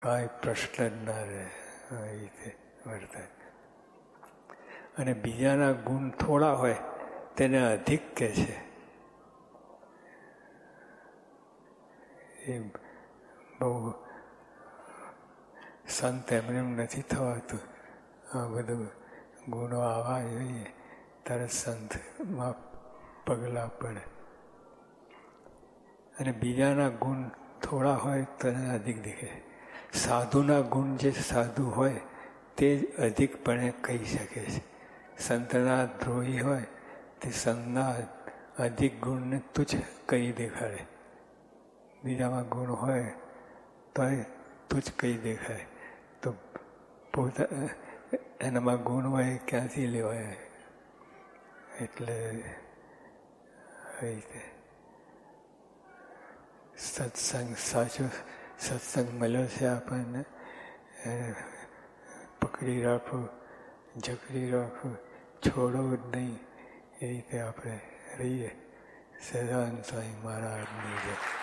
કાંઈ પ્રશ્ન જ ના રહે. એ રીતે વર્તાય. અને બીજાના ગુણ થોડા હોય તેને અધિક કહે છે. એ બહુ સંત એમને એમ નથી થવાતું. આ બધું ગુણો આવવા જોઈએ ત્યારે સંતમાં પગલાં પડે. અને બીજાના ગુણ થોડા હોય તો એને અધિક દેખે. સાધુના ગુણ જે સાધુ હોય તે જ અધિકપણે કહી શકે છે. સંતના દ્રોહી હોય તે સંતના અધિક ગુણને તુચ્છ કહી દેખાડે. બીજામાં ગુણ હોય તો એ તુચ્છ કહી દેખાય. તો પોતા એનામાં ગુણ હોય ક્યાંથી લેવાય? એટલે રીતે સત્સંગ, સાચો સત્સંગ મળ્યો છે આપણને, પકડી રાખવું, જકડી રાખવું, છોડવું જ નહીં. એ રીતે આપણે રહીએ. સદાનંદ સ્વામી મહારાજની જય.